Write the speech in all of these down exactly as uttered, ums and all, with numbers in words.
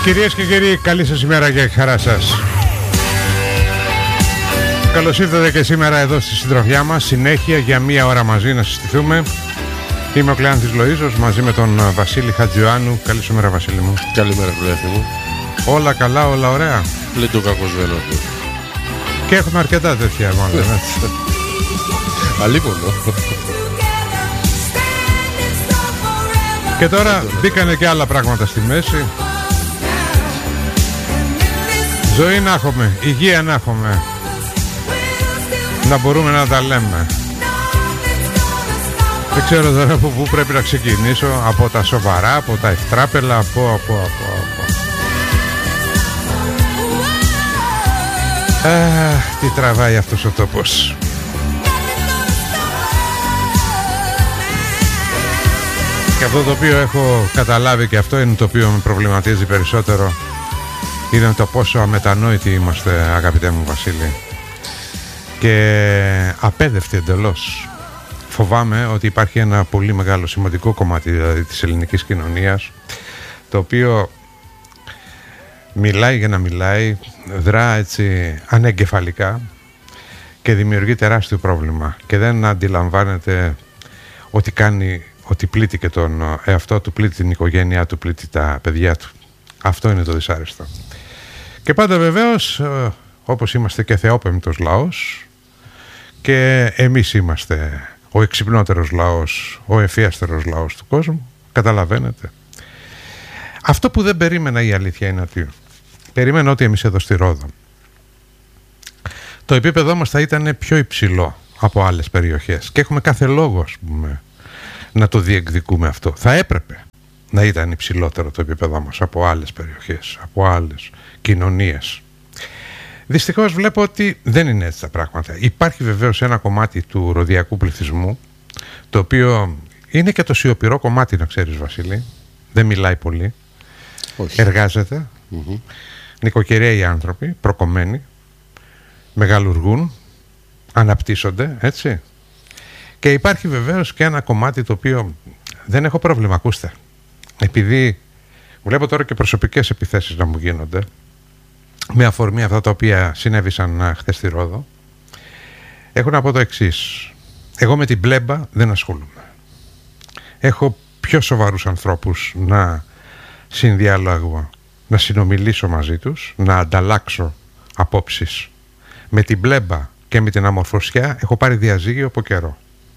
Κυρίες και κύριοι, καλή σας ημέρα και χαρά σας. Καλώς ήρθατε και σήμερα εδώ στη συντροφιά μας. Συνέχεια για μία ώρα μαζί να συστηθούμε. Είμαι ο Κλεάνθης Λοΐζος μαζί με τον Βασίλη Χατζιωάννου. Καλή σου μέρα, Βασίλη μου. Καλημέρα, Κλεάνθη μου. Όλα καλά, όλα ωραία. Λέει το κακός βέλος του. Και έχουμε αρκετά τέτοια μάλλον. Αλίμονο. Και τώρα μπήκανε και άλλα πράγματα στη μέση. Ζωή να έχουμε, υγεία να έχουμε, να μπορούμε να τα λέμε. Δεν ξέρω τώρα από πού πρέπει να ξεκινήσω. Από τα σοβαρά, από τα ευτράπελα, από, από, από, από. Αχ, τι τραβάει αυτός ο τόπος. Και αυτό το οποίο έχω καταλάβει, και αυτό είναι το οποίο με προβληματίζει περισσότερο, είναι το πόσο αμετανόητοι είμαστε, αγαπητέ μου Βασίλη, και απέδευτοι εντελώς. Φοβάμαι ότι υπάρχει ένα πολύ μεγάλο σημαντικό κομμάτι δηλαδή της ελληνικής κοινωνίας, το οποίο μιλάει για να μιλάει, δρά έτσι ανεγκεφαλικά και δημιουργεί τεράστιο πρόβλημα και δεν αντιλαμβάνεται ότι κάνει, ότι πλήττει και τον εαυτό του, πλήττει την οικογένειά του, πλήττει τα παιδιά του. Αυτό είναι το δυσάρεστο. Και πάντα βεβαίως, όπως είμαστε και θεόπεμπτος λαός, και εμείς είμαστε ο εξυπνότερος λαός, ο ευφιέστερος λαός του κόσμου, καταλαβαίνετε. Αυτό που δεν περίμενα, η αλήθεια είναι ότι περίμενα ότι εμείς εδώ στη Ρόδο το επίπεδό μας θα ήταν πιο υψηλό από άλλες περιοχές και έχουμε κάθε λόγο, ας πούμε, να το διεκδικούμε αυτό. Θα έπρεπε να ήταν υψηλότερο το επίπεδό μας από άλλες περιοχές, από άλλες κοινωνίες. Δυστυχώς βλέπω ότι δεν είναι έτσι τα πράγματα. Υπάρχει βεβαίως ένα κομμάτι του ροδιακού πληθυσμού, το οποίο είναι και το σιωπηρό κομμάτι, να ξέρεις, Βασίλη. Δεν μιλάει πολύ. Όχι. Εργάζεται. Mm-hmm. Νοικοκυρέοι άνθρωποι, προκομμένοι, μεγαλουργούν, αναπτύσσονται, έτσι. Και υπάρχει βεβαίως και ένα κομμάτι το οποίο δεν έχω πρόβλημα, ακούστε. Επειδή βλέπω τώρα και προσωπικές επιθέσεις να μου γίνονται, με αφορμή αυτά τα οποία συνέβησαν χθες στη Ρόδο, έχω να πω το εξής. Εγώ με την πλέμπα δεν ασχολούμαι. Έχω πιο σοβαρούς ανθρώπους να συνδιαλάγω, να συνομιλήσω μαζί τους, να ανταλλάξω απόψεις. Με την πλέμπα και με την αμορφωσιά έχω πάρει διαζύγιο από καιρό.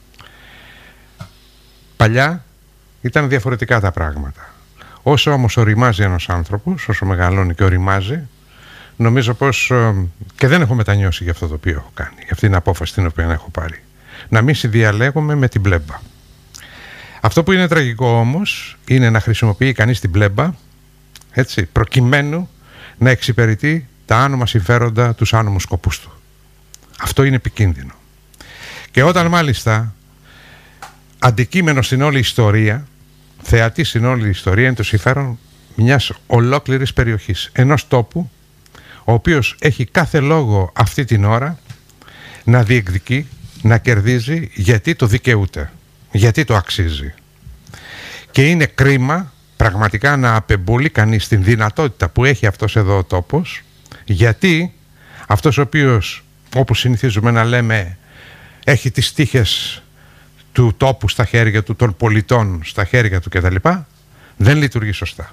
Παλιά ήταν διαφορετικά τα πράγματα. Όσο όμως οριμάζει ένας άνθρωπος, όσο μεγαλώνει και οριμάζει, νομίζω πως και δεν έχω μετανιώσει για αυτό το οποίο έχω κάνει, για αυτή την απόφαση την οποία έχω πάρει, να μην συνδιαλέγομαι με την πλέμπα. Αυτό που είναι τραγικό όμως είναι να χρησιμοποιεί κανείς την πλέμπα, έτσι, προκειμένου να εξυπηρετεί τα άνομα συμφέροντα, τους άνομους σκοπούς του. Αυτό είναι επικίνδυνο. Και όταν μάλιστα αντικείμενο στην όλη ιστορία, θεατή στην όλη ιστορία, είναι το συμφέρον μιας ολόκληρης περιοχής, ενός τόπου ο οποίος έχει κάθε λόγο αυτή την ώρα να διεκδικεί, να κερδίζει, γιατί το δικαιούται, γιατί το αξίζει. Και είναι κρίμα πραγματικά να απεμπολεί κανείς την δυνατότητα που έχει αυτός εδώ ο τόπος, γιατί αυτός ο οποίος, όπως συνηθίζουμε να λέμε, έχει τις τύχες του τόπου στα χέρια του, των πολιτών στα χέρια του κτλ., δεν λειτουργεί σωστά.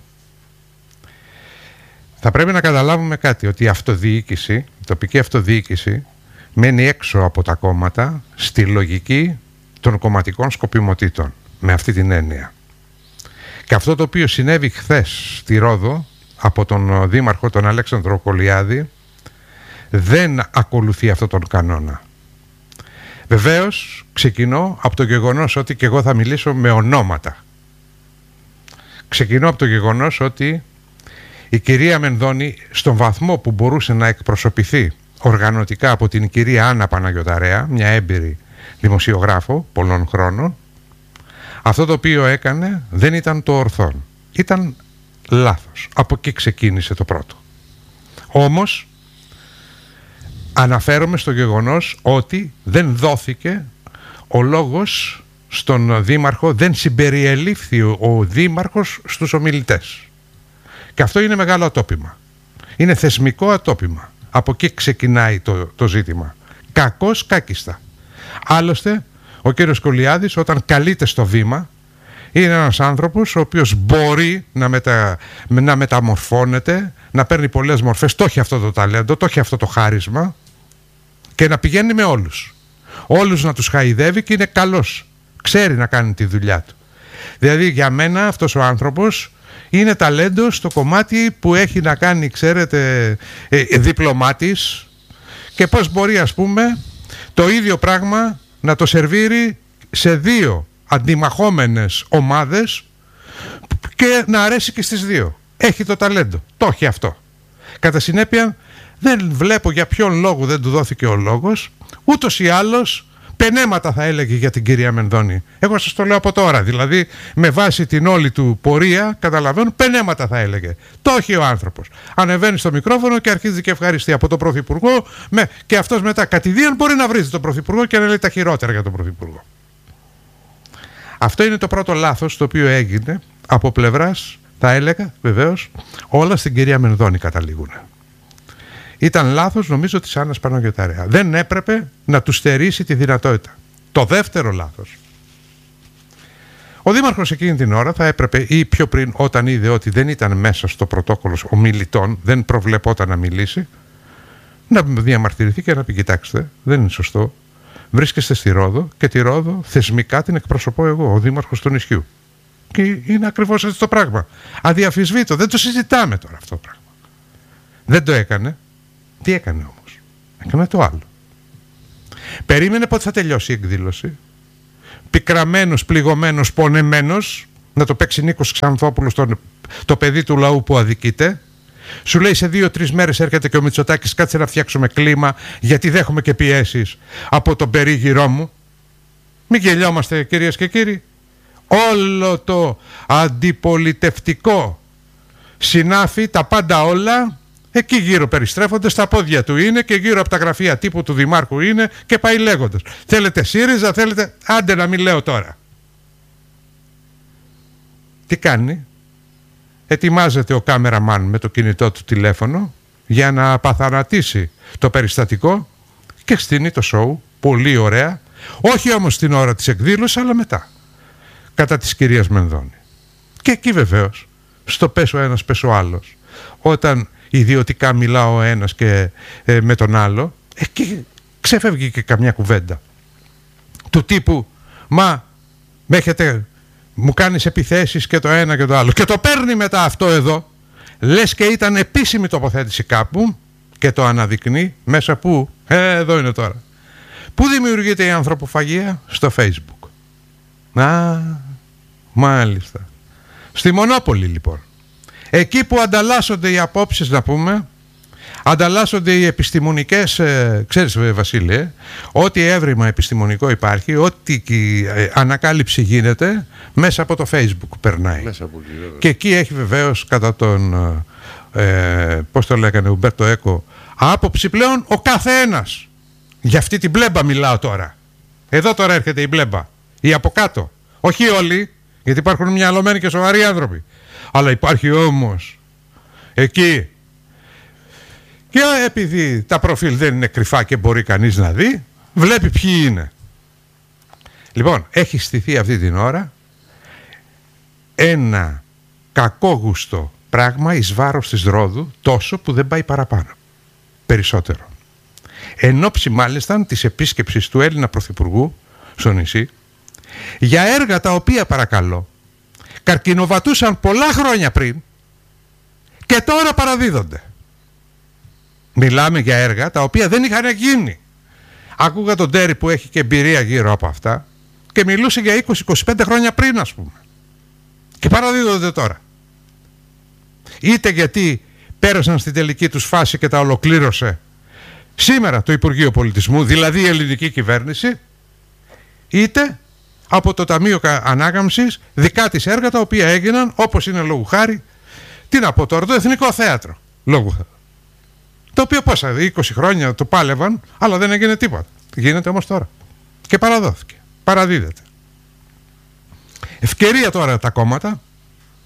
Θα πρέπει να καταλάβουμε κάτι, ότι η αυτοδιοίκηση, η τοπική αυτοδιοίκηση, μένει έξω από τα κόμματα στη λογική των κομματικών σκοπιμοτήτων, με αυτή την έννοια. Και αυτό το οποίο συνέβη χθες στη Ρόδο από τον δήμαρχο, τον Αλέξανδρο Κολιάδη, δεν ακολουθεί αυτόν τον κανόνα. Βεβαίως ξεκινώ από το γεγονός ότι και εγώ θα μιλήσω με ονόματα. Ξεκινώ από το γεγονός ότι η κυρία Μενδώνη, στον βαθμό που μπορούσε να εκπροσωπηθεί οργανωτικά από την κυρία Άννα Παναγιωταρέα, μια έμπειρη δημοσιογράφο πολλών χρόνων, αυτό το οποίο έκανε δεν ήταν το ορθόν. Ήταν λάθος. Από εκεί ξεκίνησε το πρώτο. Όμως αναφέρομαι στο γεγονός ότι δεν δόθηκε ο λόγος στον δήμαρχο, δεν συμπεριελήφθη ο δήμαρχος στους ομιλητές. Και αυτό είναι μεγάλο ατόπιμα. Είναι θεσμικό ατόπιμα. Από εκεί ξεκινάει το, το ζήτημα. Κακώς κάκιστα. Άλλωστε, ο κύριος Κολιάδης όταν καλείται στο βήμα είναι ένας άνθρωπος ο οποίος μπορεί να, μετα, να μεταμορφώνεται, να παίρνει πολλές μορφές. Το έχει αυτό το ταλέντο, το έχει αυτό το χάρισμα και να πηγαίνει με όλους. Όλους να τους χαϊδεύει και είναι καλός. Ξέρει να κάνει τη δουλειά του. Δηλαδή για μένα αυτός ο άνθρωπος είναι ταλέντο στο κομμάτι που έχει να κάνει, ξέρετε, ε, διπλωμάτης και πώς μπορεί, ας πούμε, το ίδιο πράγμα να το σερβίρει σε δύο αντιμαχόμενες ομάδες και να αρέσει και στις δύο. Έχει το ταλέντο. Το έχει αυτό. Κατά συνέπεια δεν βλέπω για ποιον λόγο δεν του δόθηκε ο λόγος. Ούτως ή άλλως πενέματα θα έλεγε για την κυρία Μενδώνη. Εγώ σας το λέω από τώρα. Δηλαδή με βάση την όλη του πορεία καταλαβαίνω πενέματα θα έλεγε. Το έχει ο άνθρωπος. Ανεβαίνει στο μικρόφωνο και αρχίζει και ευχαριστεί από τον Πρωθυπουργό με, και αυτός μετά κατηδίαν μπορεί να βρίζει τον Πρωθυπουργό και να λέει τα χειρότερα για τον Πρωθυπουργό. Αυτό είναι το πρώτο λάθος το οποίο έγινε από πλευράς, θα έλεγα βεβαίως, όλα στην κυρία Μενδώνη καταλήγουν. Ήταν λάθος νομίζω της Άννας Παναγιωταρέα. Δεν έπρεπε να του στερήσει τη δυνατότητα. Το δεύτερο λάθος. Ο δήμαρχος εκείνη την ώρα θα έπρεπε ή πιο πριν όταν είδε ότι δεν ήταν μέσα στο πρωτόκολλο ομιλητών, δεν προβλεπόταν να μιλήσει, να διαμαρτυρηθεί και να πει κοιτάξτε, δεν είναι σωστό. Βρίσκεστε στη Ρόδο και τη Ρόδο θεσμικά την εκπροσωπώ εγώ, ο δήμαρχος του νησιού. Και είναι ακριβώς έτσι το πράγμα. Αδιαφυσβήτω, δεν το συζητάμε τώρα αυτό το πράγμα. Δεν το έκανε. Τι έκανε όμως? Έκανε το άλλο. Περίμενε πότε θα τελειώσει η εκδήλωση. Πικραμένος, πληγωμένος, πονεμένος, να το παίξει Νίκος Ξανθόπουλος, το, το παιδί του λαού που αδικείται. Σου λέει σε δύο-τρεις μέρες έρχεται και ο Μητσοτάκης, κάτσε να φτιάξουμε κλίμα, γιατί δέχομαι και πιέσεις από τον περίγυρό μου. Μην γελιόμαστε κυρίες και κύριοι. Όλο το αντιπολιτευτικό συνάφι, τα πάντα όλα, εκεί γύρω περιστρέφονται, στα πόδια του είναι και γύρω από τα γραφεία τύπου του Δημάρχου είναι και πάει λέγοντας. Θέλετε ΣΥΡΙΖΑ, θέλετε... Άντε να μην λέω τώρα. Τι κάνει? Ετοιμάζεται ο κάμεραμαν με το κινητό του τηλέφωνο για να απαθανατήσει το περιστατικό και στείνει το σοου πολύ ωραία, όχι όμως την ώρα της εκδήλωσης αλλά μετά, κατά της κυρίας Μενδώνη. Και εκεί βεβαίως στο πες ο ένας πες ο άλλος, όταν ιδιωτικά μιλά ο ένας και ε, με τον άλλο, εκεί ξεφεύγει και καμιά κουβέντα του τύπου μα με έχετε, μου κάνεις επιθέσεις και το ένα και το άλλο, και το παίρνει μετά αυτό εδώ λες και ήταν επίσημη τοποθέτηση κάπου και το αναδεικνύει μέσα που ε, εδώ είναι τώρα. Πού δημιουργείται η ανθρωποφαγία? Στο Facebook. Α, μάλιστα. Στη Μονόπολη λοιπόν. Εκεί που ανταλλάσσονται οι απόψεις, να πούμε, ανταλλάσσονται οι επιστημονικές, ε, ξέρεις Βασίλη, ε, ό,τι έβριμα επιστημονικό υπάρχει, ό,τι ε, ανακάλυψη γίνεται, μέσα από το Facebook περνάει. Μέσα από εκεί, και εκεί έχει βεβαίως κατά τον, ε, πώς το λέγανε, Ουμπέρτο Έκο, άποψη πλέον ο καθένας. Για αυτή την μπλέμπα μιλάω τώρα. Εδώ τώρα έρχεται η μπλέμπα. Η από κάτω. Όχι όλοι, γιατί υπάρχουν μυαλωμένοι και σοβαροί άνθρωποι. Αλλά υπάρχει όμως εκεί, και επειδή τα προφίλ δεν είναι κρυφά και μπορεί κανείς να δει, βλέπει ποιοι είναι. Λοιπόν, έχει στηθεί αυτή την ώρα ένα κακόγουστο πράγμα εις βάρος της Ρόδου, τόσο που δεν πάει παραπάνω. Περισσότερο. Εν ώψη μάλιστα της επίσκεψης του Έλληνα Πρωθυπουργού στο νησί, για έργα τα οποία, παρακαλώ, καρκινοβατούσαν πολλά χρόνια πριν και τώρα παραδίδονται. Μιλάμε για έργα τα οποία δεν είχαν γίνει. Άκουγα τον Τέρι που έχει και εμπειρία γύρω από αυτά και μιλούσε για είκοσι με είκοσι πέντε χρόνια πριν, ας πούμε, και παραδίδονται τώρα. Είτε γιατί πέρασαν στην τελική τους φάση και τα ολοκλήρωσε σήμερα το Υπουργείο Πολιτισμού, δηλαδή η ελληνική κυβέρνηση, είτε από το Ταμείο Ανάκαμψης δικά της έργα τα οποία έγιναν, όπως είναι λόγου χάρη, τι να πω τώρα, το Εθνικό Θέατρο, λόγου χάρη, το οποίο πόσα, είκοσι χρόνια το πάλευαν, αλλά δεν έγινε τίποτα. Γίνεται όμως τώρα και παραδόθηκε, παραδίδεται. Ευκαιρία τώρα τα κόμματα,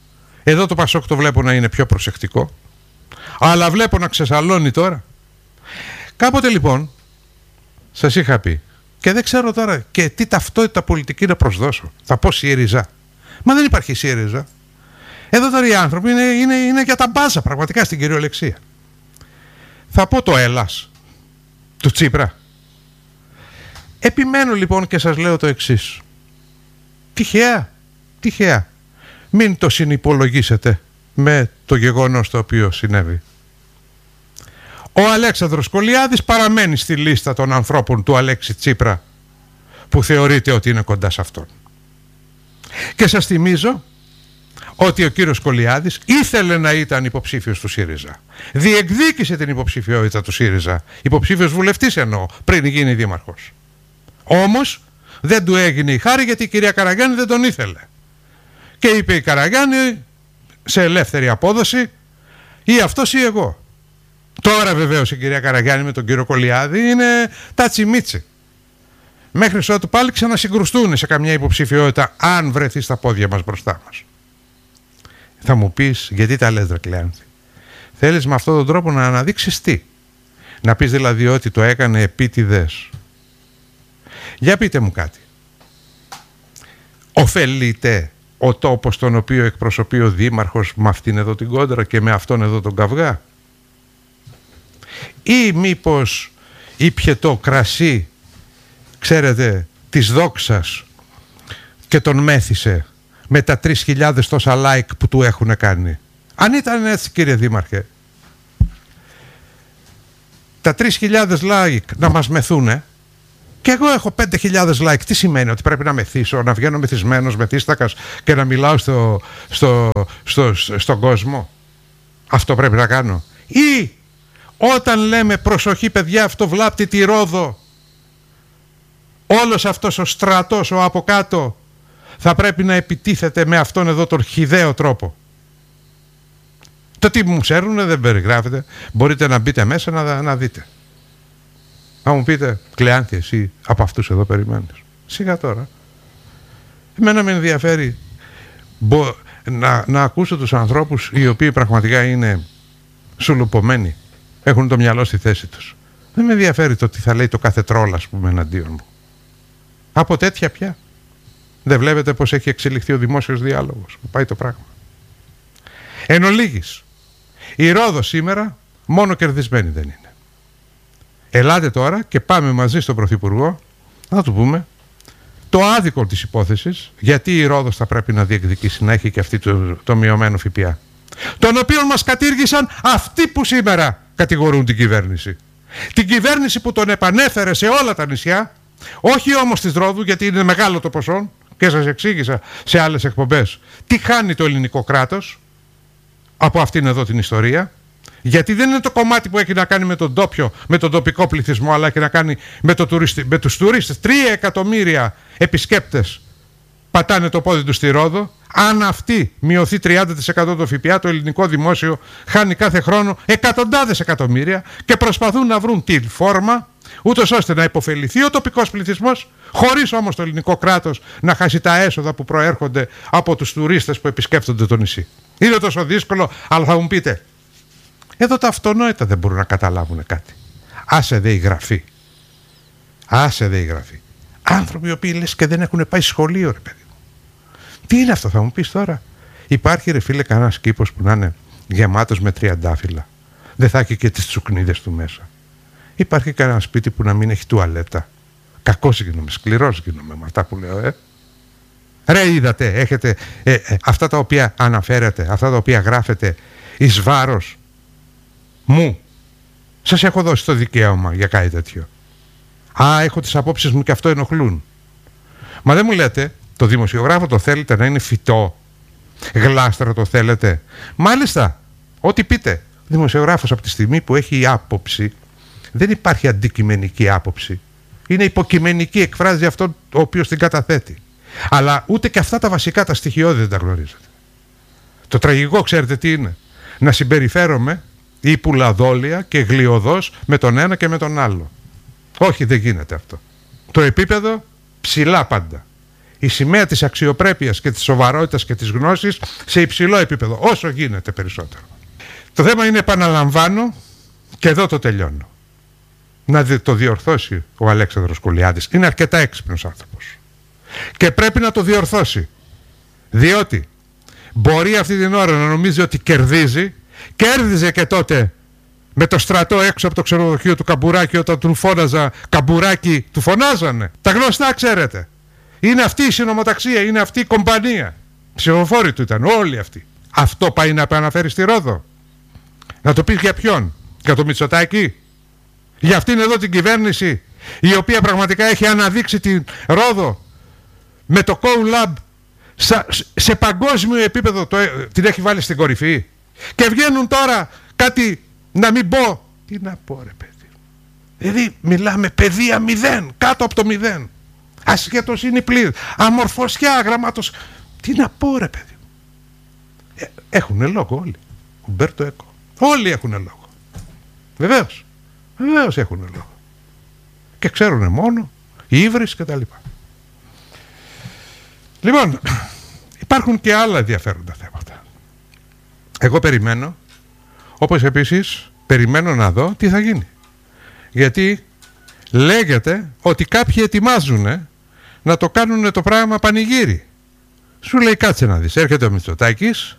Εδώ το Πασόκ το βλέπω να είναι πιο προσεκτικό, αλλά βλέπω να ξεσαλώνει τώρα. Κάποτε λοιπόν σας είχα πει, και δεν ξέρω τώρα και τι ταυτότητα πολιτική να προσδώσω. Θα πω ΣΥΡΙΖΑ. Μα δεν υπάρχει ΣΥΡΙΖΑ. Εδώ τώρα οι άνθρωποι είναι, είναι, είναι για τα μπάζα πραγματικά στην κυριολεξία. Θα πω το Ελλάς του Τσίπρα. Επιμένω λοιπόν και σας λέω το εξής. Τυχαία, τυχαία. Μην το συνυπολογίσετε με το γεγονός το οποίο συνέβη. Ο Αλέξανδρος Κολιάδης παραμένει στη λίστα των ανθρώπων του Αλέξη Τσίπρα που θεωρείται ότι είναι κοντά σε αυτόν. Και σας θυμίζω ότι ο κύριος Κολιάδης ήθελε να ήταν υποψήφιος του ΣΥΡΙΖΑ. Διεκδίκησε την υποψηφιότητα του ΣΥΡΙΖΑ. Υποψήφιος βουλευτής εννοώ, πριν γίνει δήμαρχος. Όμως δεν του έγινε η χάρη γιατί η κυρία Καραγιάννη δεν τον ήθελε. Και είπε η Καραγιάννη σε ελεύθερη απόδοση ή αυτός ή εγώ. Τώρα βεβαίως η κυρία Καραγιάννη με τον κύριο Κολιάδη είναι τάτσι-μίτσι. Μέχρι ότου πάλι ξανασυγκρουστούν σε καμιά υποψηφιότητα αν βρεθεί στα πόδια μας μπροστά μας. Θα μου πεις γιατί τα λες ρε Κλεάνθη. Θέλεις με αυτόν τον τρόπο να αναδείξεις τι? Να πεις δηλαδή ότι το έκανε επίτηδες? Για πείτε μου κάτι. Ωφελείται ο τόπος τον οποίο εκπροσωπεί ο δήμαρχος με αυτήν εδώ την κόντρα και με αυτόν εδώ τον καυγά? Ή μήπως ήπιε το κρασί, ξέρετε, της δόξας και τον μέθησε με τα τρεις χιλιάδες τόσα like που του έχουν κάνει? Αν ήταν έτσι κύριε δήμαρχε, τα τρεις χιλιάδες like να μας μεθούνε και εγώ έχω πέντε χιλιάδες like, τι σημαίνει? Ότι πρέπει να μεθύσω, να βγαίνω μεθυσμένος, μεθύστακας και να μιλάω στο, στο, στο, στο, στον κόσμο? Αυτό πρέπει να κάνω? Ή όταν λέμε προσοχή παιδιά, αυτό βλάπτει τη Ρόδο, όλος αυτός ο στρατός ο από κάτω θα πρέπει να επιτίθεται με αυτόν εδώ τον χυδαίο τρόπο? Το τι μου ξέρουνε δεν περιγράφεται. Μπορείτε να μπείτε μέσα να, να δείτε. Να μου πείτε, Κλεάνθη, εσύ από αυτούς εδώ περιμένεις? Σιγά τώρα. Εμένα με ενδιαφέρει μπο, να, να ακούσω τους ανθρώπους οι οποίοι πραγματικά είναι σουλουπωμένοι, έχουν το μυαλό στη θέση τους. Δεν με ενδιαφέρει το τι θα λέει το κάθε τρόλ, ας πούμε, εναντίον μου. Από τέτοια πια. Δεν βλέπετε πως έχει εξελιχθεί ο δημόσιος διάλογος? Που πάει το πράγμα. Εν ολίγης, η Ρόδος σήμερα μόνο κερδισμένη δεν είναι. Ελάτε τώρα και πάμε μαζί στον Πρωθυπουργό να του πούμε το άδικο της υπόθεσης, γιατί η Ρόδος θα πρέπει να διεκδικήσει να έχει και αυτή το, το μειωμένο ΦΠΑ, τον οποίο μας κατήργησαν αυτοί που σήμερα κατηγορούν την κυβέρνηση. Την κυβέρνηση που τον επανέφερε σε όλα τα νησιά, όχι όμως της Ρόδου, γιατί είναι μεγάλο το ποσό και σας εξήγησα σε άλλες εκπομπές τι χάνει το ελληνικό κράτος από αυτήν εδώ την ιστορία. Γιατί δεν είναι το κομμάτι που έχει να κάνει με τον τόπιο, με τον τοπικό πληθυσμό, αλλά έχει να κάνει με, το τουριστι... με τους τουρίστες. Τρία εκατομμύρια επισκέπτες πατάνε το πόδι του στη Ρόδο. Αν αυτή μειωθεί τριάντα τοις εκατό το ΦΠΑ, το ελληνικό δημόσιο χάνει κάθε χρόνο εκατοντάδες εκατομμύρια και προσπαθούν να βρουν τη φόρμα ούτως ώστε να υποφεληθεί ο τοπικός πληθυσμός, χωρίς όμως το ελληνικό κράτος να χάσει τα έσοδα που προέρχονται από τους τουρίστες που επισκέπτονται το νησί. Είναι τόσο δύσκολο, αλλά θα μου πείτε, εδώ τα αυτονόητα δεν μπορούν να καταλάβουν κάτι. Άσε δε η γραφή. Άσε δε η γραφή. Άνθρωποι οι οποίοι λες και δεν έχουν πάει σχολείο, ρε παιδί μου. Τι είναι αυτό, θα μου πεις τώρα? Υπάρχει ρε φίλε κανένας κήπος που να είναι γεμάτος με τριαντάφυλλα? Δεν θα έχει και τις τσουκνίδες του μέσα? Υπάρχει κανένα σπίτι που να μην έχει τουαλέτα? Κακός γίνομαι, σκληρός γίνομαι με αυτά που λέω, ε. Ρε είδατε, έχετε ε, ε, αυτά τα οποία αναφέρετε, αυτά τα οποία γράφετε εις βάρος μου. Σας έχω δώσει το δικαίωμα για κάτι τέτοιο. Α, έχω τις απόψεις μου και αυτό ενοχλούν. Μα δεν μου λέτε, το δημοσιογράφο το θέλετε να είναι φυτό, γλάστρα το θέλετε? Μάλιστα, ό,τι πείτε. Ο δημοσιογράφος από τη στιγμή που έχει άποψη, δεν υπάρχει αντικειμενική άποψη. Είναι υποκειμενική, εκφράζει αυτόν ο οποίος την καταθέτει. Αλλά ούτε και αυτά τα βασικά, τα στοιχειώδη δεν τα γνωρίζετε. Το τραγικό ξέρετε τι είναι? Να συμπεριφέρομαι ή πουλαδόλια και γλιωδώς με τον ένα και με τον άλλο. Όχι, δεν γίνεται αυτό. Το επίπεδο ψηλά πάντα. η σημαία της αξιοπρέπειας και της σοβαρότητας και της γνώσης σε υψηλό επίπεδο, όσο γίνεται περισσότερο. Το θέμα είναι, επαναλαμβάνω, και εδώ το τελειώνω, να το διορθώσει ο Αλέξανδρος Κουλιάδης. Είναι αρκετά έξυπνος άνθρωπος και πρέπει να το διορθώσει, διότι μπορεί αυτή την ώρα να νομίζει ότι κερδίζει. Κέρδιζε και τότε με το στρατό έξω από το ξενοδοχείο του Καμπουράκη, όταν του φώναζα Καμπουράκη, του φωνάζανε. Τα γνωστά, ξέρετε. Είναι αυτή η συνομοταξία, είναι αυτή η κομπανία. Ψηφοφόροι του ήταν όλοι αυτοί. Αυτό πάει να επαναφέρει στη Ρόδο? Να το πεις για ποιον? Για το Μητσοτάκη? Για αυτήν εδώ την κυβέρνηση, η οποία πραγματικά έχει αναδείξει την Ρόδο με το CoLab σε παγκόσμιο επίπεδο, το, την έχει βάλει στην κορυφή? Και βγαίνουν τώρα κάτι, να μην πω, τι να πω ρε παιδί, δηλαδή μιλάμε παιδεία μηδέν, κάτω από το μηδέν, ασχετοσύνη πλήρη, αμορφωσιά, γραμμάτος, τι να πω ρε παιδί. ε, Έχουνε λόγο όλοι. Ουμπέρτο Έκο, όλοι έχουνε λόγο. Βεβαίως, βεβαίως έχουνε λόγο. Και ξέρουνε μόνο οι ύβρις και τα λοιπά. Λοιπόν, υπάρχουν και άλλα ενδιαφέροντα θέματα. Εγώ περιμένω, όπως επίσης περιμένω να δω τι θα γίνει. Γιατί λέγεται ότι κάποιοι ετοιμάζουν να το κάνουν το πράγμα πανηγύρι. Σου λέει, κάτσε να δεις, έρχεται ο Μητσοτάκης,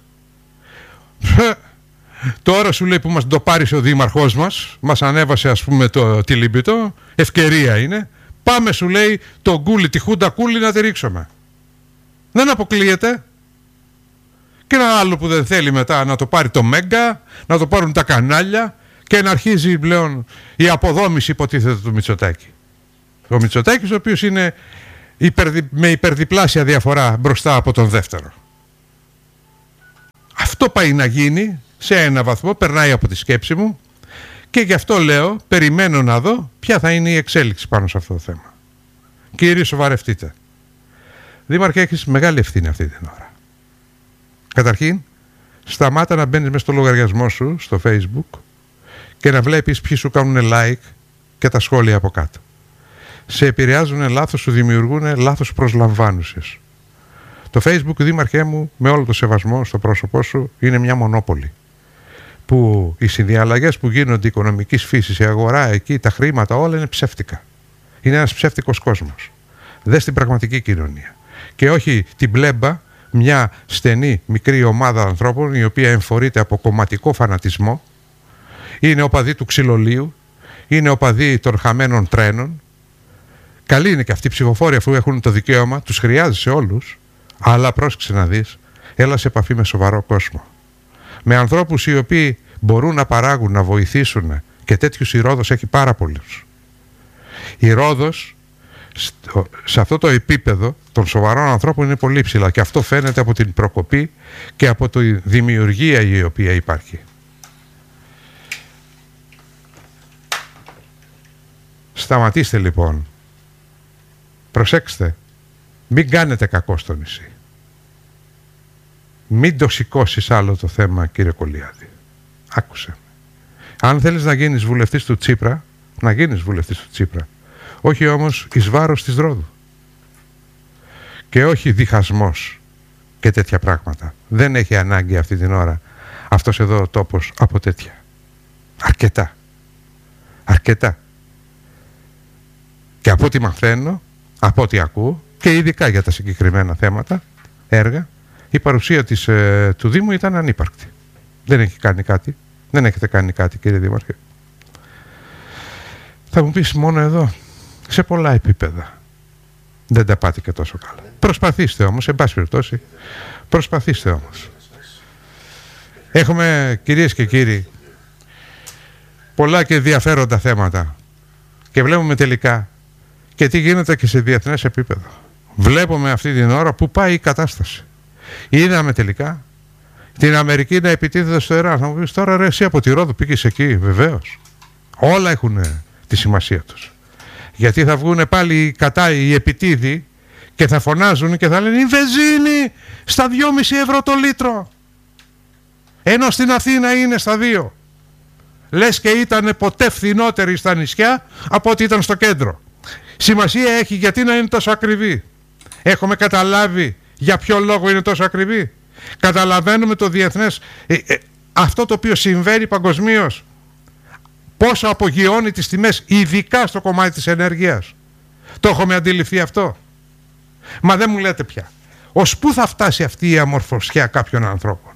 τώρα σου λέει που μας το πάρει ο δήμαρχός μας, μας ανέβασε ας πούμε το τηλίμπιτο, ευκαιρία είναι, πάμε σου λέει το γκούλι, τη χούντα κούλι να τη ρίξουμε. Δεν αποκλείεται. Και ένα άλλο που δεν θέλει μετά να το πάρει το Μέγκα, να το πάρουν τα κανάλια και να αρχίζει πλέον η αποδόμηση, υποτίθεται, του Μητσοτάκη. Ο Μητσοτάκης, ο οποίος είναι υπερδι... με υπερδιπλάσια διαφορά μπροστά από τον δεύτερο. Αυτό πάει να γίνει σε ένα βαθμό, περνάει από τη σκέψη μου, και γι' αυτό λέω, περιμένω να δω ποια θα είναι η εξέλιξη πάνω σε αυτό το θέμα. Κύριοι, σοβαρευτείτε. Δήμαρχε, έχεις μεγάλη ευθύνη αυτή την ώρα. Καταρχήν, σταμάτα να μπαίνεις μέσα στο λογαριασμό σου, στο Facebook, και να βλέπεις ποιοι σου κάνουν like και τα σχόλια από κάτω. Σε επηρεάζουν λάθος, σου δημιουργούν λάθος προσλαμβάνουσες. Το Facebook, δήμαρχέ μου, με όλο το σεβασμό στο πρόσωπό σου, είναι μια μονόπολη. Που οι συνδιαλλαγές που γίνονται οικονομικής φύσης, η αγορά εκεί, τα χρήματα, όλα είναι ψεύτικα. Είναι ένας ψεύτικος κόσμος. Δες την πραγματική κοινωνία. Και όχι την πλέμπα, μια στενή μικρή ομάδα ανθρώπων η οποία εμφορείται από κομματικό φανατισμό, είναι οπαδοί του ξυλολίου, είναι οπαδοί των χαμένων τρένων. Καλή είναι και αυτοί οι ψηφοφόροι, αφού έχουν το δικαίωμα, τους χρειάζεσαι όλους, αλλά πρόσεξε να δεις, έλα σε επαφή με σοβαρό κόσμο. Με ανθρώπους οι οποίοι μπορούν να παράγουν, να βοηθήσουν, και τέτοιους η Ρόδος έχει πάρα πολλούς. Η Ρόδος σε αυτό το επίπεδο των σοβαρών ανθρώπων είναι πολύ ψηλά, και αυτό φαίνεται από την προκοπή και από τη δημιουργία η οποία υπάρχει. Σταματήστε λοιπόν, προσέξτε, μην κάνετε κακό στο νησί, μην το σηκώσεις άλλο το θέμα, κύριε Κουλιάδη. Άκουσε, αν θέλεις να γίνεις βουλευτής του Τσίπρα, να γίνεις βουλευτής του Τσίπρα, όχι όμως εις βάρος της Ρόδου, και όχι διχασμός και τέτοια πράγματα. Δεν έχει ανάγκη αυτή την ώρα αυτός εδώ ο τόπος από τέτοια. Αρκετά. Αρκετά. Και από ό,τι μαθαίνω, από ό,τι ακούω, και ειδικά για τα συγκεκριμένα θέματα, έργα, η παρουσία της, ε, του Δήμου ήταν ανύπαρκτη. Δεν έχει κάνει κάτι. Δεν έχετε κάνει κάτι, κύριε Δήμαρχε. Θα μου πεις, μόνο εδώ? Σε πολλά επίπεδα δεν τα πάτε και τόσο καλά. Προσπαθήστε όμως, εν πάση περιπτώσει, προσπαθήστε όμως. Έχουμε, κυρίες και κύριοι, πολλά και ενδιαφέροντα θέματα, και βλέπουμε τελικά και τι γίνεται και σε διεθνές επίπεδο. Βλέπουμε αυτή την ώρα που πάει η κατάσταση. Είδαμε τελικά την Αμερική να επιτίθεται στο Ιράν. Θα μου πεις τώρα, ρε, εσύ από τη Ρόδο πήγες εκεί? Βεβαίως. Όλα έχουν τη σημασία τους. Γιατί θα βγουν πάλι κατά οι επιτίδοι και θα φωνάζουν και θα λένε η βενζίνη στα δυόμισι ευρώ το λίτρο, ενώ στην Αθήνα είναι στα δύο. Λες και ήταν ποτέ φθηνότερη στα νησιά από ό,τι ήταν στο κέντρο. Σημασία έχει γιατί να είναι τόσο ακριβή. Έχουμε καταλάβει για ποιο λόγο είναι τόσο ακριβή? Καταλαβαίνουμε το διεθνές, ε, ε, αυτό το οποίο συμβαίνει παγκοσμίως, πόσο απογειώνει τις τιμές, ειδικά στο κομμάτι της ενέργειας? Το έχουμε αντιληφθεί αυτό? Μα δεν μου λέτε πια ως πού θα φτάσει αυτή η αμορφωσιά κάποιων ανθρώπων.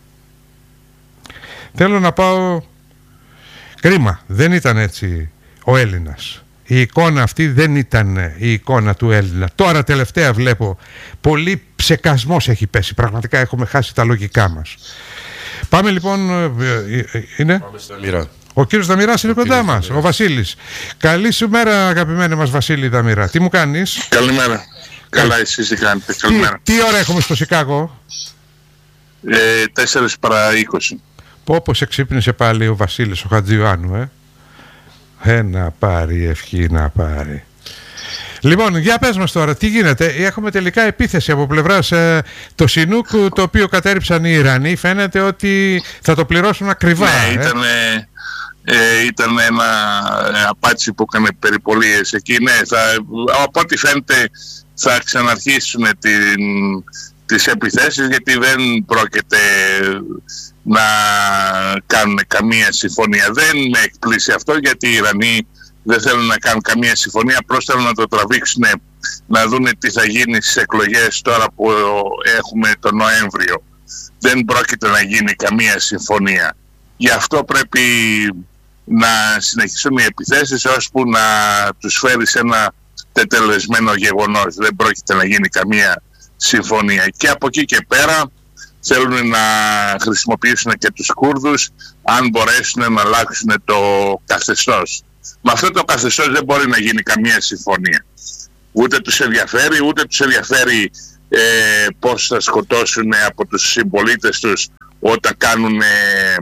Θέλω να πάω, κρίμα, δεν ήταν έτσι ο Έλληνας. Η εικόνα αυτή δεν ήταν η εικόνα του Έλληνα. Τώρα τελευταία βλέπω πολύ ψεκασμός έχει πέσει. Πραγματικά έχουμε χάσει τα λογικά μας. Πάμε λοιπόν, είναι... Πάμε στα Μοιρά. Ο κύριος Δαμηράς είναι κοντά μας, ο Βασίλης. Καλή σου μέρα, αγαπημένη μας Βασίλη Δαμηρά. Τι μου κάνεις? Καλημέρα. Καλά, εσείς τι κάνετε? Καλημέρα. Τι, τι ώρα έχουμε στο Σικάγο? Ε, τέσσερις παρά είκοσι. Πω πως εξύπνησε πάλι ο Βασίλης ο Χατζιωάννου, ε. Ε, να πάρει, ευχή να πάρει. Λοιπόν, για πες μας τώρα, τι γίνεται? Έχουμε τελικά επίθεση από πλευράς ε, το Σινούκ, το οποίο κατέριψαν οι Ιρανοί. Φαίνεται ότι θα το πληρώσουν ακριβά. Ναι, ήταν, ε, ε, ήταν ένα ε, απάτσι που έκανε περιπολίες εκεί. Ναι, θα, από ό,τι φαίνεται θα ξαναρχίσουν την, τις επιθέσεις, γιατί δεν πρόκειται να κάνουν καμία συμφωνία. Δεν με εκπλήσει αυτό, γιατί οι Ιρανοί δεν θέλουν να κάνουν καμία συμφωνία, απλώς θέλουν να το τραβήξουν, να δουν τι θα γίνει στις εκλογές τώρα που έχουμε τον Νοέμβριο. Δεν πρόκειται να γίνει καμία συμφωνία. Γι' αυτό πρέπει να συνεχίσουν οι επιθέσεις ώσπου να τους φέρει σε ένα τετελεσμένο γεγονός. Δεν πρόκειται να γίνει καμία συμφωνία. Και από εκεί και πέρα θέλουν να χρησιμοποιήσουν και τους Κούρδους, αν μπορέσουν να αλλάξουν το καθεστώς. Με αυτό το καθεστώς δεν μπορεί να γίνει καμία συμφωνία. Ούτε τους ενδιαφέρει, ούτε τους ενδιαφέρει ε, πώς θα σκοτώσουν από τους συμπολίτες τους όταν, κάνουν, ε,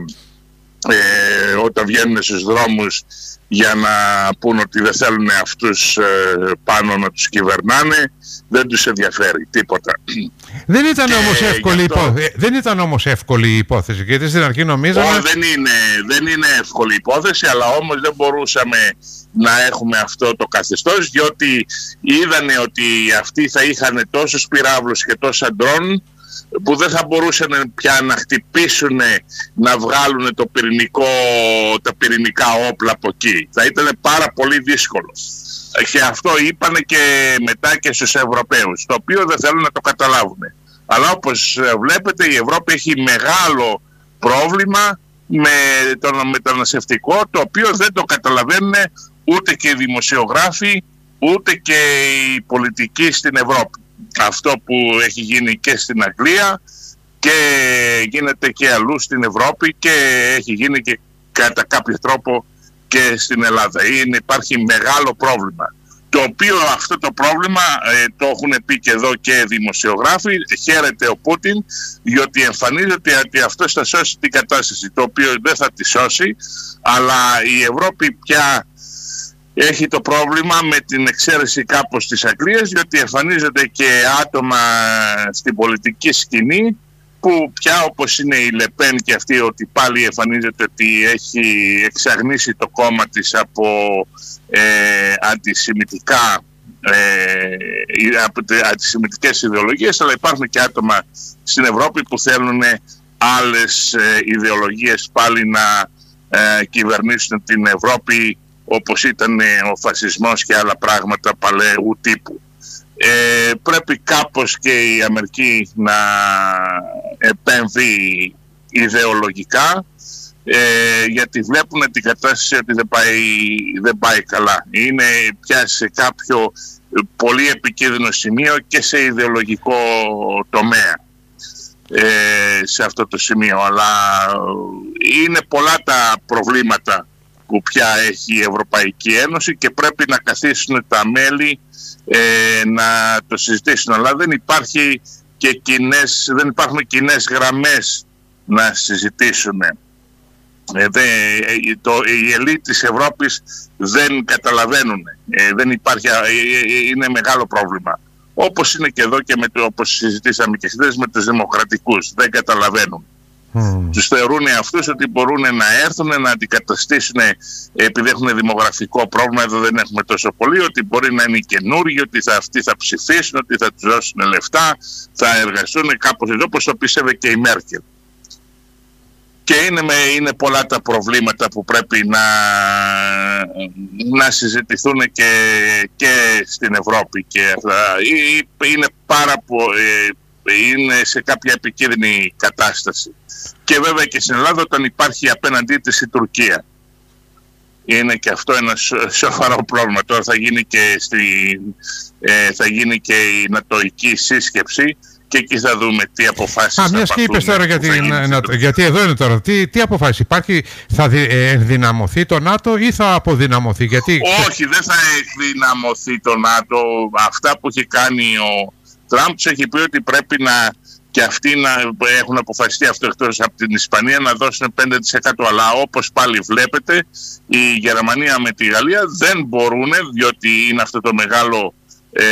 ε, όταν βγαίνουν στους δρόμους για να πούν ότι δεν θέλουν αυτούς ε, πάνω να τους κυβερνάνε. Δεν τους ενδιαφέρει τίποτα. Δεν ήταν και όμως εύκολη, αυτό... υπό... δεν ήταν όμως εύκολη η υπόθεση, γιατί στην αρχή νομίζαμε... Ω, δεν, είναι, δεν είναι εύκολη υπόθεση, αλλά όμως δεν μπορούσαμε να έχουμε αυτό το καθεστώς, διότι είδανε ότι αυτοί θα είχαν τόσους πυράβλους και τόσα ντρόν που δεν θα μπορούσαν πια να χτυπήσουν, να βγάλουν το πυρηνικό, τα πυρηνικά όπλα από εκεί. Θα ήταν πάρα πολύ δύσκολο. Και αυτό είπανε και μετά και στους Ευρωπαίους, το οποίο δεν θέλουν να το καταλάβουν. Αλλά όπως βλέπετε η Ευρώπη έχει μεγάλο πρόβλημα με το μεταναστευτικό, το οποίο δεν το καταλαβαίνουν ούτε και οι δημοσιογράφοι, ούτε και οι πολιτικοί στην Ευρώπη. Αυτό που έχει γίνει και στην Αγγλία και γίνεται και αλλού στην Ευρώπη και έχει γίνει και κατά κάποιο τρόπο και στην Ελλάδα. Είναι, υπάρχει μεγάλο πρόβλημα, το οποίο αυτό το πρόβλημα ε, το έχουν πει και εδώ και δημοσιογράφοι. Χαίρεται ο Πούτιν, διότι εμφανίζεται ότι αυτός θα σώσει την κατάσταση, το οποίο δεν θα τη σώσει, αλλά η Ευρώπη πια έχει το πρόβλημα, με την εξαίρεση κάπως της Αγγλίας, διότι εμφανίζονται και άτομα στην πολιτική σκηνή που πια, όπως είναι η Λεπέν και αυτή, ότι πάλι εμφανίζεται ότι έχει εξαγνίσει το κόμμα της από ε, αντισημιτικά ε, από αντισημιτικές ιδεολογίες, αλλά υπάρχουν και άτομα στην Ευρώπη που θέλουν άλλες ε, ιδεολογίες πάλι να ε, κυβερνήσουν την Ευρώπη, όπως ήταν ο φασισμός και άλλα πράγματα παλαιού τύπου. Ε, πρέπει κάπως και η Αμερική να επέμβει ιδεολογικά, ε, γιατί βλέπουν την κατάσταση ότι δεν πάει, δεν πάει καλά. Είναι πια σε κάποιο πολύ επικίνδυνο σημείο και σε ιδεολογικό τομέα ε, σε αυτό το σημείο. Αλλά είναι πολλά τα προβλήματα που πια έχει η Ευρωπαϊκή Ένωση και πρέπει να καθίσουν τα μέλη ε, να το συζητήσουν. Αλλά δεν, υπάρχει και κοινές, δεν υπάρχουν κοινές γραμμές να συζητήσουν. Ε, δε, το, οι ελίτ της Ευρώπης δεν καταλαβαίνουν. Ε, δεν υπάρχει, ε, είναι μεγάλο πρόβλημα. Όπως είναι και εδώ και με το, όπως συζητήσαμε και χθες με τους δημοκρατικούς. Δεν καταλαβαίνουν. Mm. Τους θεωρούν αυτούς ότι μπορούν να έρθουν να αντικαταστήσουν, επειδή έχουν δημογραφικό πρόβλημα, εδώ δεν έχουμε τόσο πολύ, ότι μπορεί να είναι καινούργοι, ότι θα, αυτοί θα ψηφίσουν, ότι θα τους δώσουν λεφτά, θα εργαστούν κάπως εδώ, όπως το πίστευε και η Μέρκελ. Και είναι, με, είναι πολλά τα προβλήματα που πρέπει να, να συζητηθούν και, και στην Ευρώπη. Και αυτά. Είναι, πάρα πο, είναι σε κάποια επικίνδυνη κατάσταση. Και βέβαια και στην Ελλάδα, όταν υπάρχει απέναντί της η Τουρκία. Είναι και αυτό ένα σοβαρό πρόβλημα. Τώρα θα γίνει και, στη, ε, θα γίνει και η νατοϊκή σύσκεψη. Και εκεί θα δούμε τι αποφάσεις Α, θα μιας και είπες τώρα, γιατί, να, να, γιατί εδώ είναι τώρα, τι, τι αποφάσεις υπάρχει, θα δι, ε, ενδυναμωθεί το ΝΑΤΟ ή θα αποδυναμωθεί? Γιατί... Όχι, δεν θα ενδυναμωθεί το ΝΑΤΟ. Αυτά που έχει κάνει ο Τραμπ έχει πει ότι πρέπει να, και αυτοί να έχουν αποφασιστεί αυτό εκτός από την Ισπανία, να δώσουν πέντε τοις εκατό. Αλλά όπως πάλι βλέπετε, η Γερμανία με τη Γαλλία δεν μπορούν, διότι είναι αυτό το μεγάλο Ε,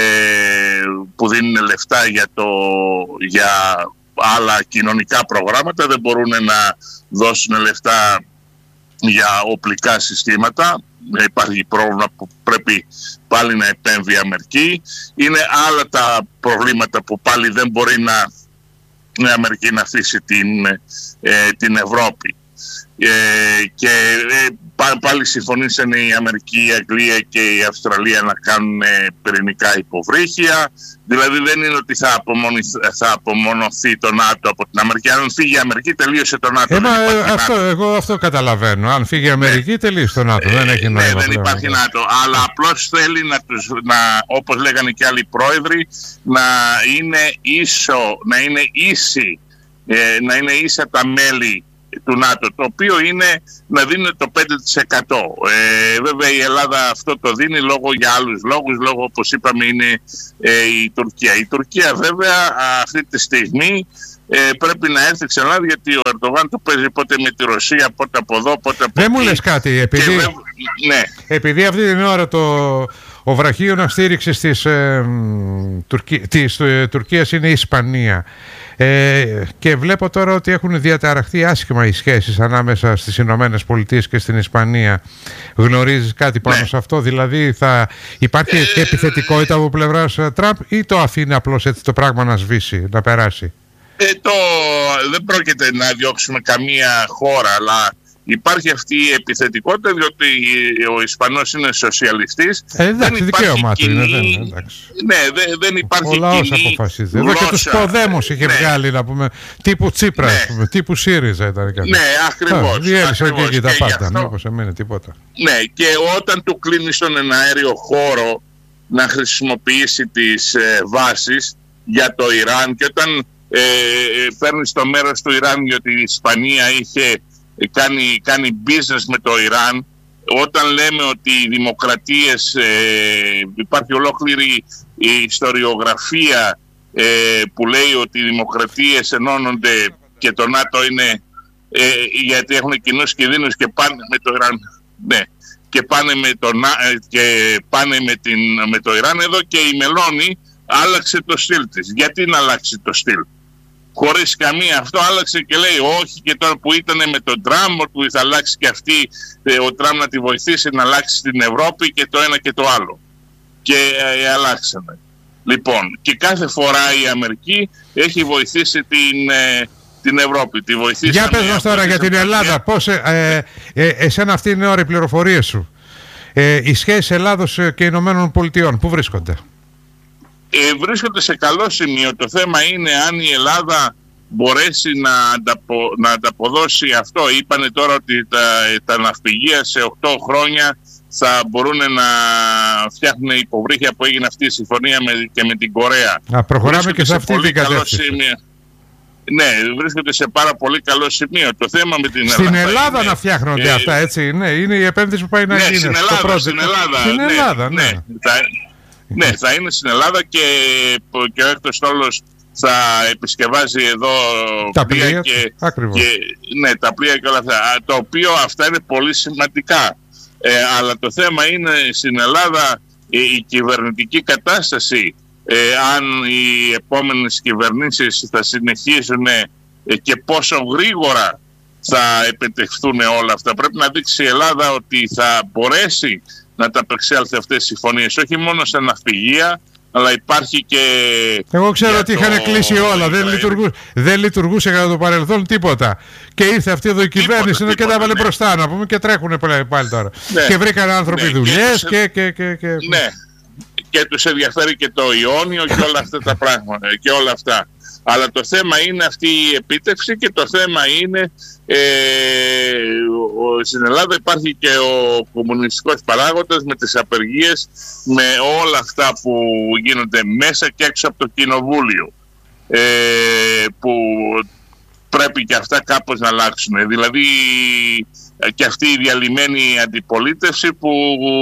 που δίνουν λεφτά για, το, για άλλα κοινωνικά προγράμματα, δεν μπορούν να δώσουν λεφτά για οπλικά συστήματα. Υπάρχει πρόβλημα που πρέπει πάλι να επέμβει η Αμερική. Είναι άλλα τα προβλήματα που πάλι δεν μπορεί να η Αμερική να αφήσει την, ε, την Ευρώπη. Ε, και ε, πάλι συμφωνήσαν η Αμερική, η Αγγλία και η Αυστραλία να κάνουν πυρηνικά υποβρύχια. Δηλαδή δεν είναι ότι θα, θα απομονωθεί το ΝΑΤΟ από την Αμερική. Αν φύγει η Αμερική, τελείωσε το ΝΑΤΟ. Ε, μα, αυτό, εγώ αυτό καταλαβαίνω. Αν φύγει η Αμερική, ναι, τελείωσε το ΝΑΤΟ. Ε, δεν έχει νόημα. Ναι, δεν υπάρχει ΝΑΤΟ. Αλλά απλώς θέλει να τους, να, όπως λέγανε και άλλοι πρόεδροι, να είναι ίσο, να είναι ίση, ε, να είναι ίσα τα μέλη του ΝΑΤΟ, το οποίο είναι να δίνει το πέντε τοις εκατό. Ε, βέβαια η Ελλάδα αυτό το δίνει λόγω για άλλους λόγους, λόγω όπως είπαμε είναι ε, η Τουρκία. Η Τουρκία βέβαια αυτή τη στιγμή ε, πρέπει να έρθει ξανά, γιατί ο Ερντογάν το παίζει πότε με τη Ρωσία, πότε από εδώ, πότε από εκεί. Δεν εκεί. μου λες κάτι, επειδή, βέβαια, ναι. επειδή αυτή την ώρα το, ο βραχίωνας στήριξης της, ε, Τουρκί, της ε, Τουρκίας είναι η Ισπανία. Ε, και βλέπω τώρα ότι έχουν διαταραχθεί άσχημα οι σχέσεις ανάμεσα στις Ηνωμένες Πολιτείες και στην Ισπανία. Γνωρίζεις κάτι πάνω, ναι, σε αυτό? Δηλαδή θα υπάρχει ε, επιθετικότητα από πλευράς Τραμπ ή το αφήνει απλώς έτσι το πράγμα να σβήσει, να περάσει? Ε, το, δεν πρόκειται να διώξουμε καμία χώρα, αλλά υπάρχει αυτή η επιθετικότητα, διότι ο Ισπανός είναι σοσιαλιστής. Ε, εντάξει, δικαίωμά του είναι. Δεν, ναι, δεν, δεν υπάρχει ο λαός αποφασίζει. Εδώ και τους Ποδέμους είχε, ναι, βγάλει, να πούμε, τύπου Τσίπρα, ναι, πούμε, τύπου ΣΥΡΙΖΑ ήταν κάτι. Ναι, ακριβώς. Διέλυσε και εκεί τα πάντα, μήπως έμεινε τίποτα. Ναι, και όταν του κλείνει στον εναέριο χώρο να χρησιμοποιήσει τις ε, βάσεις για το Ιράν, και όταν ε, παίρνει στο μέρος του Ιράν, γιατί η Ισπανία είχε Κάνει, κάνει business με το Ιράν, όταν λέμε ότι οι δημοκρατίες, ε, υπάρχει ολόκληρη η ιστοριογραφία ε, που λέει ότι οι δημοκρατίες ενώνονται και το ΝΑΤΟ είναι ε, γιατί έχουν κοινούς κινδύνους και πάνε με το Ιράν, ναι, και πάνε με το, και πάνε με, την, με το Ιράν. Εδώ και η Μελώνη άλλαξε το στυλ της. Γιατί να αλλάξει το στυλ? Χωρίς καμία, αυτό άλλαξε και λέει όχι, και τώρα που ήταν με τον Τραμπ που θα αλλάξει και αυτή, ο Τραμπ να τη βοηθήσει να αλλάξει την Ευρώπη και το ένα και το άλλο. Και ε, αλλάξανε. Λοιπόν, και κάθε φορά η Αμερική έχει βοηθήσει την, ε, την Ευρώπη. Τη βοηθήσανε. Για πες μας τώρα για την Ελλάδα. Πώς, ε, ε, εσένα αυτή είναι ώρα οι πληροφορίες σου. Ε, οι σχέσεις Ελλάδος και Ηνωμένων Πολιτειών, πού βρίσκονται? Ε, βρίσκονται σε καλό σημείο. Το θέμα είναι αν η Ελλάδα μπορέσει να, ανταπο, να ανταποδώσει αυτό. Είπανε τώρα ότι τα, τα ναυπηγεία σε οκτώ χρόνια θα μπορούν να φτιάχνουν υποβρύχια, που έγινε αυτή η συμφωνία με, και με την Κορέα. Να προχωράμε και σε αυτή την κατεύθυνση. Ναι, βρίσκονται σε πάρα πολύ καλό σημείο. Το θέμα με την στην Ελλάδα. Ελλάδα είναι, να φτιάχνονται ε, αυτά, έτσι. Ναι, είναι η επένδυση που πάει να ναι, γίνει. Στην Ελλάδα, στην Ελλάδα. Στην ναι, Ελλάδα, ναι. ναι. Θα, ναι, θα είναι στην Ελλάδα και, και ο έκτος στόλος θα επισκευάζει εδώ τα πλοία και, ακριβώς. Και, ναι, τα πλοία και όλα αυτά. Το οποίο αυτά είναι πολύ σημαντικά. Ε, αλλά το θέμα είναι στην Ελλάδα η, η κυβερνητική κατάσταση. Ε, αν οι επόμενες κυβερνήσεις θα συνεχίζουν ε, και πόσο γρήγορα θα επιτευχθούν όλα αυτά. Πρέπει να δείξει η Ελλάδα ότι θα μπορέσει να τα απεξέλθει αυτές τις συμφωνίες, όχι μόνο στα ναυπηγεία, αλλά υπάρχει και... Εγώ ξέρω ότι το... είχαν κλείσει όλα, δεν λειτουργούσε, δεν λειτουργούσε κατά το παρελθόν τίποτα. Και ήρθε αυτή εδώ η κυβέρνηση και τα έβαλε ναι. μπροστά, να πούμε, και τρέχουν πάλι τώρα. Ναι. Και βρήκαν άνθρωποι ναι. δουλειές και, και, και, και... Ναι, και τους ενδιαφέρει και το Ιόνιο και όλα αυτά τα πράγματα και όλα αυτά. Αλλά το θέμα είναι αυτή η επίτευξη και το θέμα είναι ε, ο, στην Ελλάδα υπάρχει και ο κομμουνιστικός παράγοντας με τις απεργίες, με όλα αυτά που γίνονται μέσα και έξω από το κοινοβούλιο, ε, που πρέπει και αυτά κάπως να αλλάξουν. Δηλαδή και αυτή η διαλυμένη αντιπολίτευση που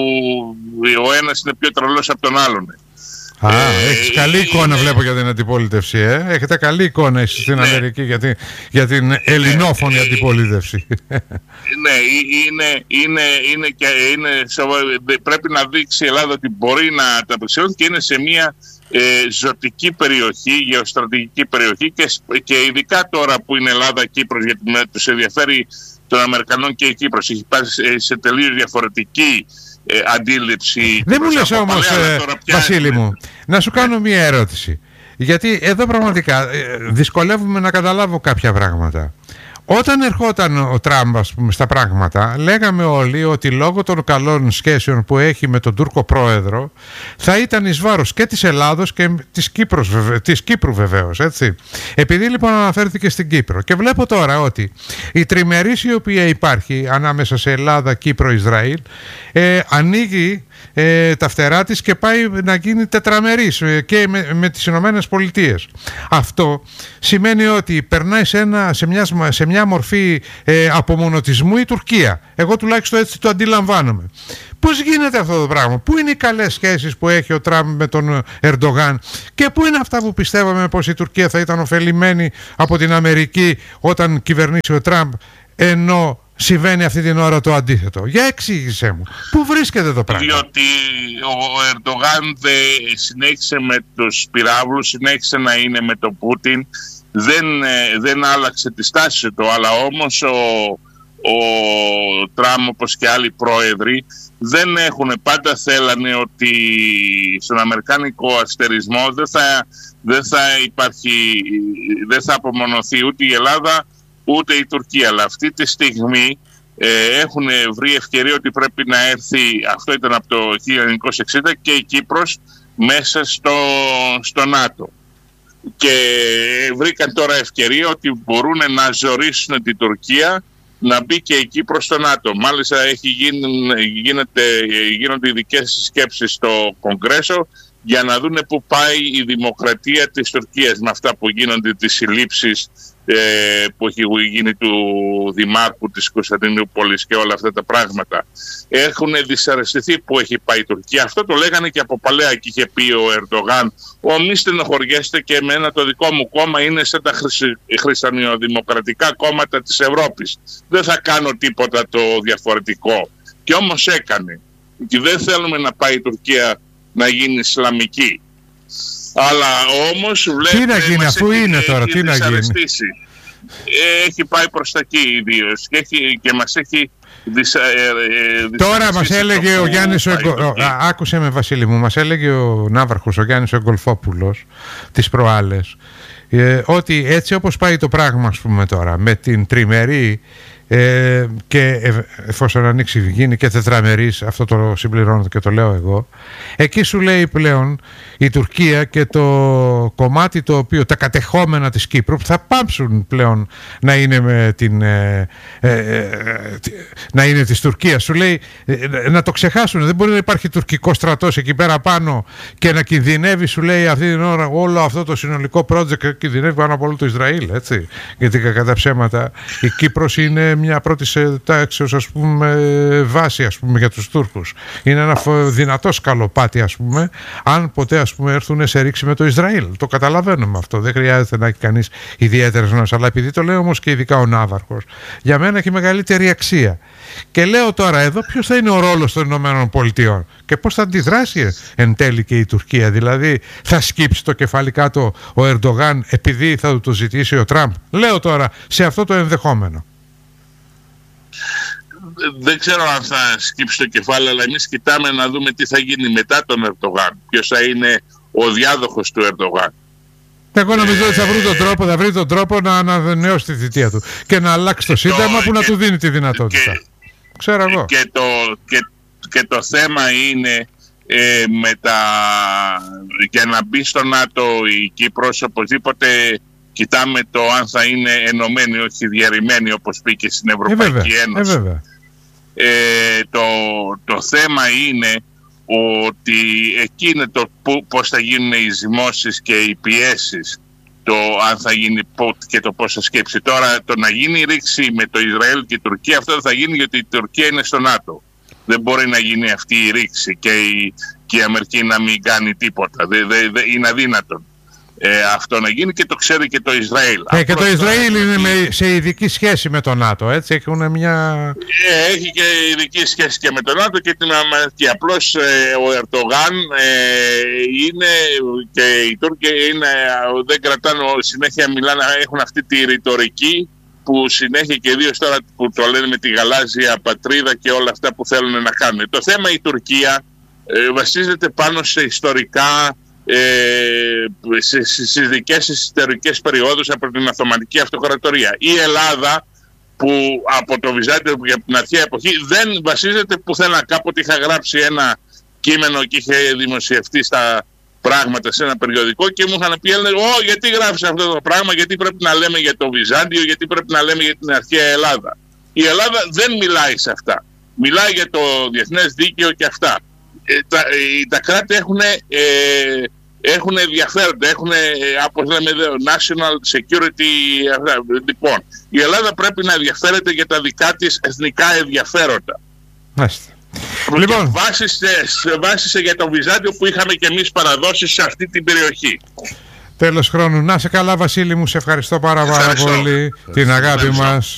ο ένας είναι πιο τρελός από τον άλλον. Α, ε, έχεις καλή είναι... εικόνα βλέπω για την αντιπολίτευση, ε. Έχετε καλή εικόνα εσείς στην ναι. Αμερική για την, για την ελληνόφωνη ναι. αντιπολίτευση. Ναι, είναι, είναι, είναι και είναι, πρέπει να δείξει η Ελλάδα ότι μπορεί να τα απεξέλθει και είναι σε μια ε, ζωτική περιοχή, γεωστρατηγική περιοχή και, και ειδικά τώρα που είναι Ελλάδα-Κύπρος, γιατί με, τους ενδιαφέρει των Αμερικανών και η Κύπρος, έχει πάει σε τελείως διαφορετική Ε, αντίληψη. Δεν μου λες όμως, ε, Βασίλη μου, να σου κάνω μία ερώτηση. Γιατί εδώ πραγματικά ε, δυσκολεύομαι να καταλάβω κάποια πράγματα. Όταν ερχόταν ο Τραμπ, ας πούμε, στα πράγματα, λέγαμε όλοι ότι λόγω των καλών σχέσεων που έχει με τον Τούρκο πρόεδρο θα ήταν εις βάρος και της Ελλάδος και της, Κύπρος, της Κύπρου βεβαίως, έτσι. Επειδή λοιπόν αναφέρθηκε στην Κύπρο και βλέπω τώρα ότι η τριμερής η οποία υπάρχει ανάμεσα σε Ελλάδα, Κύπρο, Ισραήλ ε, ανοίγει ε, τα φτερά της και πάει να γίνει τετραμερής ε, και με, με τις Ηνωμένες Πολιτείες. Αυτό σημαίνει ότι περνάει σε, ένα, σε, μια, σε μια μορφή ε, απομονωτισμού η Τουρκία. Εγώ τουλάχιστον έτσι το αντιλαμβάνομαι. Πώς γίνεται αυτό το πράγμα? Πού είναι οι καλές σχέσεις που έχει ο Τραμπ με τον Ερντογάν και πού είναι αυτά που πιστεύαμε πως η Τουρκία θα ήταν ωφελημένη από την Αμερική όταν κυβερνήσει ο Τραμπ, ενώ συμβαίνει αυτή την ώρα το αντίθετο? Για εξήγησέ μου. Πού βρίσκεται το πράγμα? Διότι ο Ερντογάν δε συνέχισε με τους πυράβλους, συνέχισε να είναι με τον Πούτιν, δεν, δεν άλλαξε τη στάση του, αλλά όμως ο, ο Τραμπ, όπως και άλλοι πρόεδροι, δεν έχουν, πάντα θέλανε ότι στον αμερικάνικο αστερισμό δεν θα, δεν θα υπάρχει, δεν θα απομονωθεί ούτε η Ελλάδα ούτε η Τουρκία. Αλλά αυτή τη στιγμή ε, έχουν βρει ευκαιρία ότι πρέπει να έρθει, αυτό ήταν από το χίλια εννιακόσια εξήντα, και η Κύπρος μέσα στο, στο ΝΑΤΟ. Και βρήκαν τώρα ευκαιρία ότι μπορούν να ζορίσουν την Τουρκία να μπει και η Κύπρος στο ΝΑΤΟ. Μάλιστα έχει γίνει, γίνεται, γίνονται ειδικές σκέψεις στο Κογκρέσο για να δούνε πού πάει η δημοκρατία της Τουρκίας με αυτά που γίνονται, τις συλλήψεις ε, που έχει γίνει του Δημάρχου της Κωνσταντινούπολης και όλα αυτά τα πράγματα. Έχουν δυσαρεστηθεί που έχει πάει η Τουρκία. Αυτό το λέγανε και από παλαιά και είχε πει ο Ερντογάν: «Ω, μη στενοχωριέστε, και εμένα το δικό μου κόμμα είναι σαν τα χριστιανοδημοκρατικά κόμματα της Ευρώπης. Δεν θα κάνω τίποτα το διαφορετικό». Και όμως έκανε. Και δεν θέλουμε να πάει η Τουρκία να γίνει Ισλαμική. Αλλά όμως βλέπουμε... Τι να γίνει, αφού έχει, είναι τώρα, τι να γίνει. Έχει πάει προς τα εκεί ιδίως και, έχει, και μας έχει δυσα, ε, τώρα μας έλεγε ο Γιάννης ο Εγκο... ο, άκουσε με Βασίλη μου, μας έλεγε ο Ναύαρχος, ο Γιάννης ο Εγκολφόπουλος τις προάλλες, ε, ότι έτσι όπως πάει το πράγμα, ας πούμε, τώρα με την τριμερή ε, και εφόσον ανοίξει γίνει και τετραμερής, αυτό το συμπληρώνω και το λέω εγώ, εκεί σου λέει πλέον η Τουρκία και το κομμάτι το οποίο, τα κατεχόμενα της Κύπρου που θα πάψουν πλέον να είναι με την ε, ε, ε, να είναι της Τουρκίας, σου λέει ε, να το ξεχάσουν, δεν μπορεί να υπάρχει τουρκικό στρατός εκεί πέρα πάνω και να κινδυνεύει, σου λέει, αυτή την ώρα όλο αυτό το συνολικό project κινδυνεύει πάνω από όλο το Ισραήλ, έτσι, γιατί κατά ψέματα η Κύπρος είναι μια πρώτης τάξεως, ας πούμε, βάση, ας πούμε, για τους Τούρκους. Είναι ένα δυνατό σκαλοπάτι, ας πούμε, αν ποτέ, ας πούμε, έρθουν σε ρήξη με το Ισραήλ. Το καταλαβαίνουμε αυτό. Δεν χρειάζεται να έχει κανείς ιδιαίτερες γνώσεις. Αλλά επειδή το λέει όμως και ειδικά ο Ναύαρχος, για μένα έχει μεγαλύτερη αξία. Και λέω τώρα εδώ ποιος θα είναι ο ρόλος των Ηνωμένων Πολιτειών και πώς θα αντιδράσει εν τέλει και η Τουρκία. Δηλαδή θα σκύψει το κεφάλι κάτω ο Ερντογάν επειδή θα του το ζητήσει ο Τραμπ. Λέω τώρα σε αυτό το ενδεχόμενο. Δεν ξέρω αν θα σκύψει το κεφάλι, αλλά εμείς κοιτάμε να δούμε τι θα γίνει μετά τον Ερντογάν. Ποιος θα είναι ο διάδοχος του Ερντογάν. Εγώ νομίζω ότι θα βρει τον τρόπο, θα βρει τον τρόπο να ανανεώσει τη θητεία του και να αλλάξει το σύνταγμα που να του δίνει τη δυνατότητα. Και, ξέρω εγώ. Και το, και, και το θέμα είναι ε, με τα, για να μπει στο ΝΑΤΟ η Κύπρος, οπωσδήποτε κοιτάμε το αν θα είναι ενωμένη, όχι διαρρημένη, όπως πήγε στην Ευρωπαϊκή ε, Ένωση. Ε, βέβαια. Ε, το, το θέμα είναι ότι εκεί είναι το πώς θα γίνουν οι ζυμώσεις και οι πιέσεις, το αν θα γίνει και το πώς θα σκέψει. Τώρα το να γίνει ρήξη με το Ισραήλ και η Τουρκία, αυτό δεν θα γίνει γιατί η Τουρκία είναι στο ΝΑΤΟ. Δεν μπορεί να γίνει αυτή η ρήξη και η, και η Αμερική να μην κάνει τίποτα. Δε, δε, δε, είναι αδύνατον ε, αυτό να γίνει και το ξέρει και το Ισραήλ. Ε, και το Ισραήλ είναι με, σε ειδική σχέση με το ΝΑΤΟ, έτσι, έχουν μια... Ε, έχει και ειδική σχέση και με το ΝΑΤΟ και την Αμερική. Απλώς ε, ο Ερντογάν ε, είναι και οι Τούρκοι είναι, δεν κρατάνε, συνέχεια μιλάνε, έχουν αυτή τη ρητορική που συνέχεια και ιδίως τώρα που το λένε με τη γαλάζια πατρίδα και όλα αυτά που θέλουν να κάνουν. Το θέμα η Τουρκία ε, βασίζεται πάνω σε ιστορικά, Ε, στις δικές ιστορικές περιόδους από την Οθωμανική Αυτοκρατορία. Η Ελλάδα που από το Βυζάντιο και από την αρχαία εποχή δεν βασίζεται πουθενά. Κάποτε είχα γράψει ένα κείμενο και είχε δημοσιευτεί στα πράγματα σε ένα περιοδικό και μου είχαν πει, Ω, γιατί γράφεις αυτό το πράγμα, γιατί πρέπει να λέμε για το Βυζάντιο, γιατί πρέπει να λέμε για την αρχαία Ελλάδα. Η Ελλάδα δεν μιλάει σε αυτά. Μιλάει για το διεθνές δίκαιο και αυτά. Ε, τα, ε, τα κράτη έχουν ε, έχουν ενδιαφέροντα, έχουν, όπως λέμε, national security. Λοιπόν, η Ελλάδα πρέπει να ενδιαφέρεται για τα δικά της εθνικά ενδιαφέροντα. Μάλιστα. Λοιπόν, βάσισε για το Βυζάντιο που είχαμε και εμείς παραδώσεις σε αυτή την περιοχή. Τέλος χρόνου. Να σε καλά, Βασίλη μου, σε ευχαριστώ πάρα, πάρα πολύ. Την αγάπη μας.